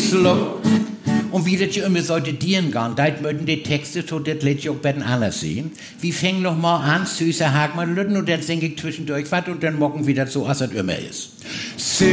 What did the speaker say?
Schluck. Und wie das ja immer sollte dienen gehen, da möchten die Texte so, das lädt ich auch bei den anderen sehen. Wir fängen noch mal an, süßer Hagmann Lütten und dann singe ich zwischendurch was und dann morgen wieder so, als es immer ist.